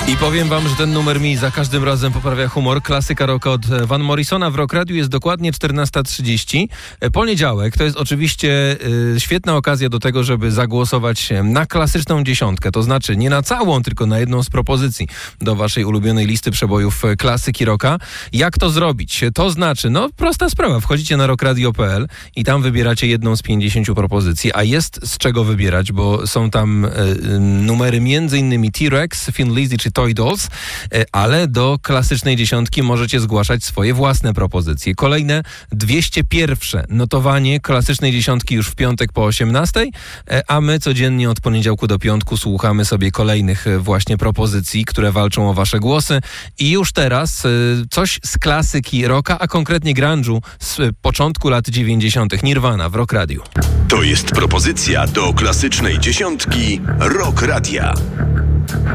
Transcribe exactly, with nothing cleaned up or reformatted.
I powiem wam, że ten numer mi za każdym razem poprawia humor. Klasyka rocka od Van Morrisona w Rock Radio jest dokładnie czternasta trzydzieści. Poniedziałek to jest oczywiście y, świetna okazja do tego, żeby zagłosować na klasyczną dziesiątkę. To znaczy nie na całą, tylko na jedną z propozycji do waszej ulubionej listy przebojów klasyki rocka. Jak to zrobić? To znaczy, no prosta sprawa. Wchodzicie na rock radio kropka p l i tam wybieracie jedną z pięćdziesięciu propozycji, a jest z czego wybierać, bo są tam y, y, numery między innymi T-Rex, Thin Lizzy czy Toy Dolls, ale do klasycznej dziesiątki możecie zgłaszać swoje własne propozycje. Kolejne dwieście pierwsze notowanie klasycznej dziesiątki już w piątek po osiemnastej, a my codziennie od poniedziałku do piątku słuchamy sobie kolejnych właśnie propozycji, które walczą o wasze głosy. I już teraz coś z klasyki rocka, a konkretnie grunge'u z początku lat dziewięćdziesiątych. Nirvana w Rock Radio. To jest propozycja do klasycznej dziesiątki Rock Radia.